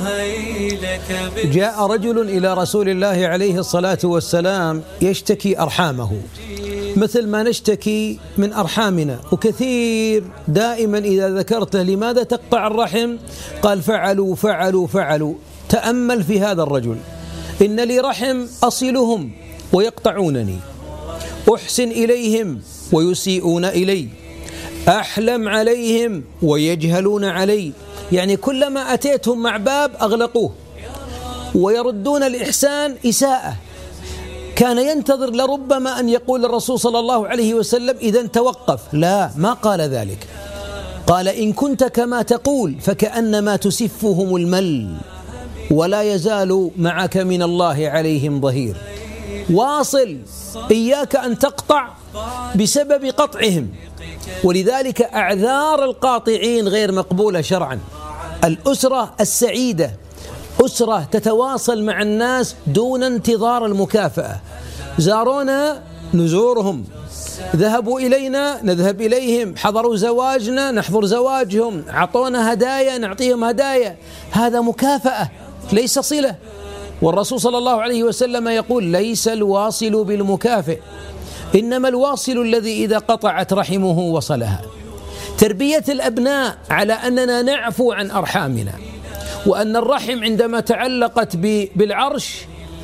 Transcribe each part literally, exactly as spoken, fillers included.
جاء رجل إلى رسول الله عليه الصلاة والسلام يشتكي أرحامه مثل ما نشتكي من أرحامنا، وكثير دائما إذا ذكرته لماذا تقطع الرحم قال فعلوا فعلوا فعلوا. تأمل في هذا الرجل: إن لي رحم أصلهم ويقطعونني، أحسن إليهم ويسيئون إلي، أحلم عليهم ويجهلون علي، يعني كلما أتيتهم مع باب أغلقوه ويردون الإحسان إساءة. كان ينتظر لربما أن يقول الرسول صلى الله عليه وسلم إذا توقف، لا، ما قال ذلك. قال: إن كنت كما تقول فكأنما تسفهم المل، ولا يزال معك من الله عليهم ظهير. واصل، إياك أن تقطع بسبب قطعهم. ولذلك أعذار القاطعين غير مقبولة شرعا. الأسرة السعيدة أسرة تتواصل مع الناس دون انتظار المكافأة. زارونا نزورهم، ذهبوا إلينا نذهب إليهم، حضروا زواجنا نحضر زواجهم، أعطونا هدايا نعطيهم هدايا. هذا مكافأة ليس صلة. والرسول صلى الله عليه وسلم يقول: ليس الواصل بالمكافئ، إنما الواصل الذي إذا قطعت رحمه وصلها. تربية الأبناء على أننا نعفو عن أرحامنا، وأن الرحم عندما تعلقت بالعرش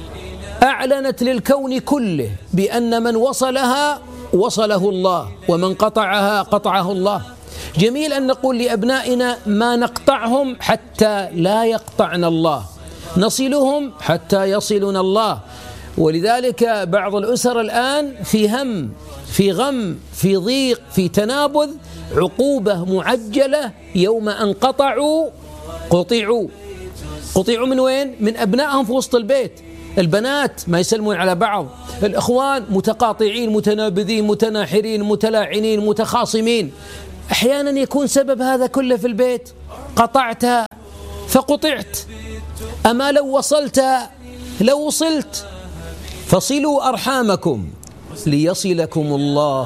أعلنت للكون كله بأن من وصلها وصله الله، ومن قطعها قطعه الله. جميل أن نقول لأبنائنا: ما نقطعهم حتى لا يقطعنا الله، نصلهم حتى يصلنا الله. ولذلك بعض الأسر الآن في هم، في غم، في ضيق، في تنابذ، عقوبة معجلة يوم أن قطعوا قطعوا. قطعوا من وين؟ من أبنائهم في وسط البيت. البنات ما يسلمون على بعض، الإخوان متقاطعين متنابذين متناحرين متلاعنين متخاصمين. أحيانا يكون سبب هذا كله في البيت، قطعتها فقطعت. أما لو وصلت لو وصلت. فصلوا أرحامكم ليصلكم الله